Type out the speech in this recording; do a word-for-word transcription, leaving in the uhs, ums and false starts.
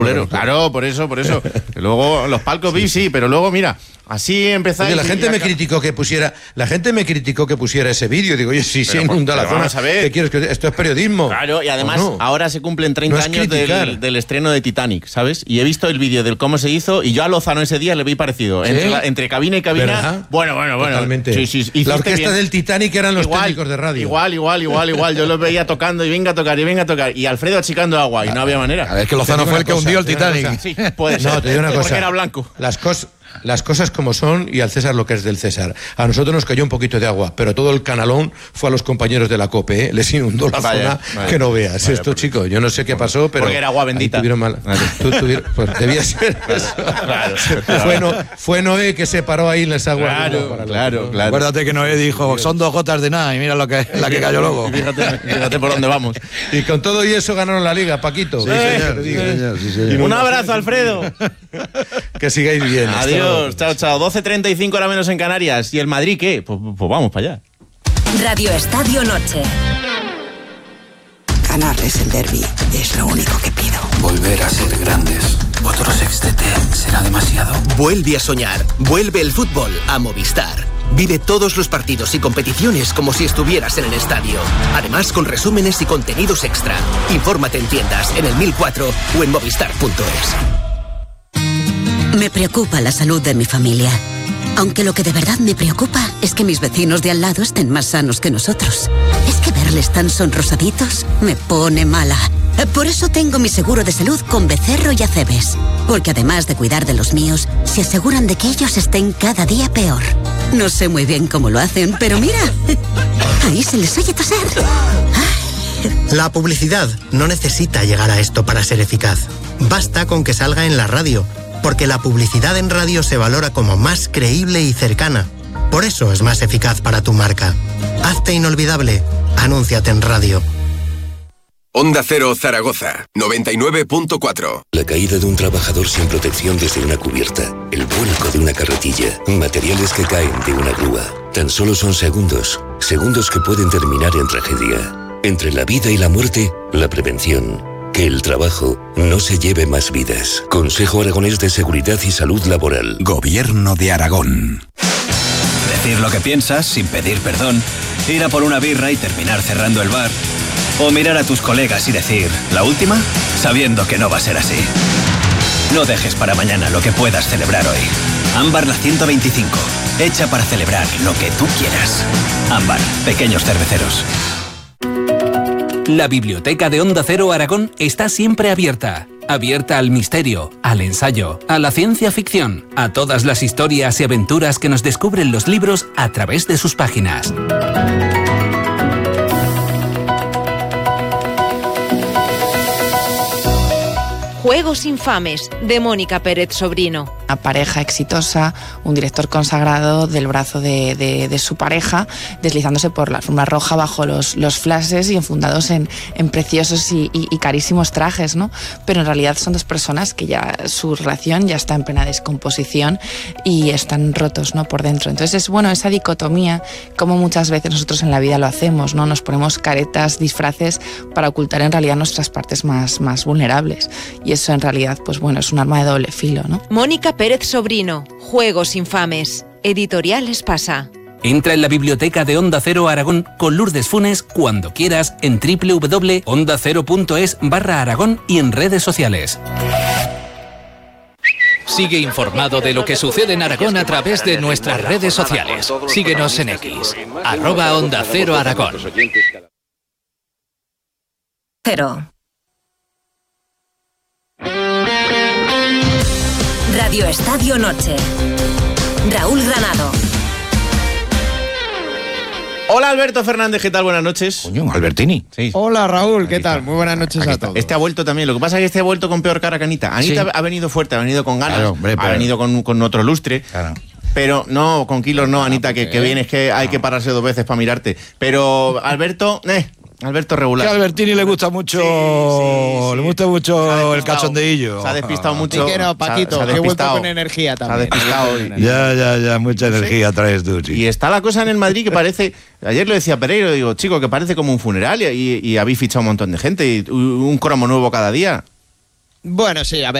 Claro, por eso, por eso. Luego los palcos V I P sí, pero luego mira, así empezáis. Oye, la gente me acá... criticó que pusiera, la gente me criticó que pusiera ese vídeo. Digo, oye, si se inunda la zona, ¿qué quieres que esto es periodismo? Claro, y además no? ahora se cumplen treinta no años del, del estreno de Titanic, ¿sabes? Y he visto el vídeo del cómo se hizo y yo a Lozano ese día le vi parecido. ¿Sí? Entre, la, entre cabina y cabina. ¿Verdad? Bueno, bueno, bueno. Totalmente. Sí, sí, la orquesta bien. del Titanic eran los igual, técnicos de radio. Igual, igual, igual, igual. Yo los veía tocando y venga a tocar y venga a tocar. Y Alfredo achicando agua y no había manera. A ver, que Lozano fue el que hundió el Titanic. Sí, puede ser. No, te digo una cosa. Porque era blanco. Las cosas. Las cosas como son y al César lo que es del César. A nosotros nos cayó un poquito de agua, pero todo el canalón fue a los compañeros de la COPE, ¿eh? Les inundó la vaya, zona vaya, que no veas. Vaya, Esto, chicos, yo no sé qué pasó, pero... Porque era agua bendita. Tuvieron mal. Vale. Tú, tuvieron, pues debía ser eso. Claro, claro. Fue, no, fue Noé que se paró ahí en las aguas. Claro, para claro, ¿no? claro. Acuérdate que Noé dijo, son dos gotas de nada, y mira lo que, la que cayó luego. Fíjate, fíjate por dónde vamos. Y con todo y eso ganaron la Liga, Paquito. Sí, señor, sí, señor, sí, señor. Un abrazo, Alfredo. Que sigáis bien. Adiós, chao, chao. doce treinta y cinco, hora menos en Canarias. ¿Y el Madrid qué? Pues, pues vamos para allá. Radio Estadio Noche. Ganarles el derbi es lo único que pido. Volver a ser grandes. Otro sextete será demasiado. Vuelve a soñar. Vuelve el fútbol a Movistar. Vive todos los partidos y competiciones como si estuvieras en el estadio. Además, con resúmenes y contenidos extra. Infórmate en tiendas, en el mil cuatro o en movistar punto es. Me preocupa la salud de mi familia. Aunque lo que de verdad me preocupa es que mis vecinos de al lado estén más sanos que nosotros. Es que verles tan sonrosaditos me pone mala. Por eso tengo mi seguro de salud con Becerro y Acebes. Porque además de cuidar de los míos, se aseguran de que ellos estén cada día peor. No sé muy bien cómo lo hacen, pero mira, ahí se les oye toser. La publicidad no necesita llegar a esto para ser eficaz. Basta con que salga en la radio. Porque la publicidad en radio se valora como más creíble y cercana. Por eso es más eficaz para tu marca. Hazte inolvidable. Anúnciate en radio. Onda Cero Zaragoza, noventa y nueve punto cuatro. La caída de un trabajador sin protección desde una cubierta, el vuelco de una carretilla, materiales que caen de una grúa. Tan solo son segundos, segundos que pueden terminar en tragedia. Entre la vida y la muerte, la prevención. Que el trabajo no se lleve más vidas. Consejo Aragonés de Seguridad y Salud Laboral. Gobierno de Aragón. Decir lo que piensas sin pedir perdón. Ir a por una birra y terminar cerrando el bar. O mirar a tus colegas y decir, ¿la última? Sabiendo que no va a ser así. No dejes para mañana lo que puedas celebrar hoy. Ámbar la ciento veinticinco. Hecha para celebrar lo que tú quieras. Ámbar, pequeños cerveceros. La biblioteca de Onda Cero Aragón está siempre abierta. Abierta al misterio, al ensayo, a la ciencia ficción, a todas las historias y aventuras que nos descubren los libros a través de sus páginas. Juegos Infames, de Mónica Pérez Sobrino. Una pareja exitosa, un director consagrado del brazo de, de, de su pareja, deslizándose por la alfombra roja bajo los, los flashes y enfundados en, en preciosos y, y, y carísimos trajes, ¿no? Pero en realidad son dos personas que ya su relación ya está en plena descomposición y están rotos, ¿no? Por dentro. Entonces es bueno esa dicotomía, como muchas veces nosotros en la vida lo hacemos, ¿no? Nos ponemos caretas, disfraces para ocultar en realidad nuestras partes más, más vulnerables. Y eso en realidad, pues bueno, es un arma de doble filo, ¿no? Mónica Pérez Sobrino, Juegos Infames, Editorial Espasa. Entra en la biblioteca de Onda Cero Aragón con Lourdes Funes cuando quieras en doble u doble u doble u punto onda cero punto es barra Aragón y en redes sociales. Sigue informado de lo que sucede en Aragón a través de nuestras redes sociales. Síguenos en X, arroba Onda Cero Aragón. Cero. Radio Estadio Noche. Raúl Granado. Hola Alberto Fernández, ¿qué tal? Buenas noches. Coño, Albertini. Sí. Hola Raúl, ¿qué tal? Muy buenas noches a todos. Este ha vuelto también, lo que pasa es que este ha vuelto con peor cara que Anita. Anita sí. ha venido fuerte, ha venido con ganas, claro, hombre, pero... ha venido con, con otro lustre. Claro. Pero no, con kilos no, Anita, que, que vienes que hay que pararse dos veces para mirarte. Pero Alberto, eh... Alberto regular. Que a Albertini le gusta mucho, sí, sí, sí. le gusta mucho el cachondeillo. Se ha despistado mucho. Sí que no, Paquito, se ha, se ha que he vuelto con energía también. Se ha despistado hoy. Ya, ya, ya, mucha energía sí. traes tú, sí. Y está la cosa en el Madrid que parece, ayer lo decía Pereiro, digo, chico, que parece como un funeral y, y habéis fichado un montón de gente y un cromo nuevo cada día. Bueno, sí, a ver.